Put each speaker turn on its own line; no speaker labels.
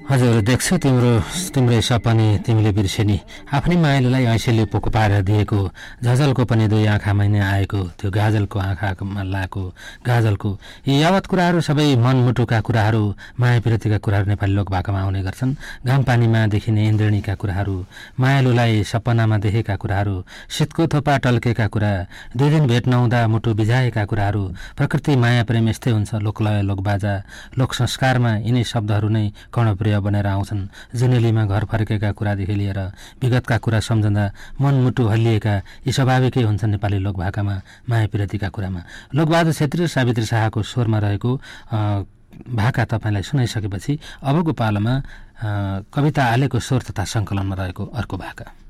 हजुर देख्छु तिम्रै सपनी तिमीले बिर्सेनी आफ्नै मायालुलाई ऐसेले पोको पारेर दिएको झझलको पनि दुई आँखामा नै आएको त्यो गाजलको आँखामा लाएको गाजलको यी यावत कुराहरू सबै मनमुटुका कुराहरू माया प्रीतिका कुराहरू नेपाली लोकभाकामा आउने गर्छन्। घाम पानीमा देखिने इन्द्रणीका कुराहरू, मायालुलाई सपनामा देखेका कुराहरू, शीतको थोपा टल्केका कुरा, दुई दिन भेट नहुँदा मुटु बिझाएका कुराहरू। प्रकृति माया प्रेम यस्तै हुन्छ। लोकलय लोकबाजा लोक संस्कारमा यिनै शब्दहरू नै कर्णप्रिय बनेर आउँछन्। जुनेलीमा घर फर्केका कुरादेखि लिएर विगतका कुरा सम्झँदा मनमुटु हल्लिएका यी स्वाभाविकै हुन्छन् नेपाली लोकभाकामा माया प्रीतिका कुरामा। लोकबहादुर छेत्री र सावित्री शाहको स्वरमा रहेको भाका तपाईँलाई सुनाइसकेपछि अबको पालोमा कविता आलेको स्वर तथा सङ्कलनमा रहेको अर्को भाका।